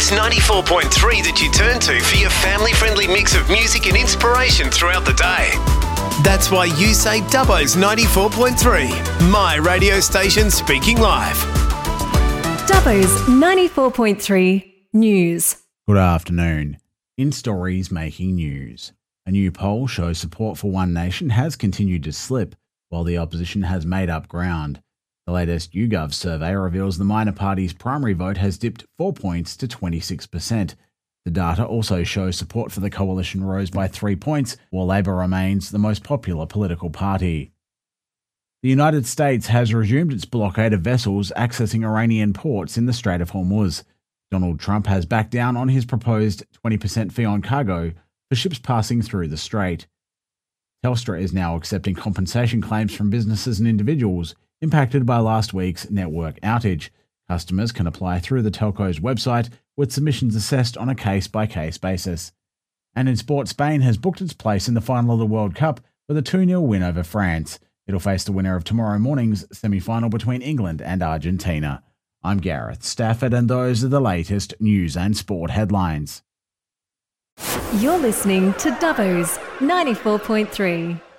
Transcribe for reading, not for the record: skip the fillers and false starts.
Dubbo's 94.3 that you turn to for your family-friendly mix of music and inspiration throughout the day. That's why you say Dubbo's 94.3, my radio station speaking live. Dubbo's 94.3 News. Good afternoon. In stories making news, a new poll shows support for One Nation has continued to slip while the opposition has made up ground. The latest YouGov survey reveals the minor party's primary vote has dipped 4 points to 26%. The data also shows support for the coalition rose by 3 points, while Labor remains the most popular political party. The United States has resumed its blockade of vessels accessing Iranian ports in the Strait of Hormuz. Donald Trump has backed down on his proposed 20% fee on cargo for ships passing through the strait. Telstra is now accepting compensation claims from businesses and individuals impacted by last week's network outage. Customers can apply through the telco's website, with submissions assessed on a case-by-case basis. And in sport, Spain has booked its place in the final of the World Cup with a 2-0 win over France. It'll face the winner of tomorrow morning's semi-final between England and Argentina. I'm Gareth Stafford, and those are the latest news and sport headlines. You're listening to Dubbo's 94.3.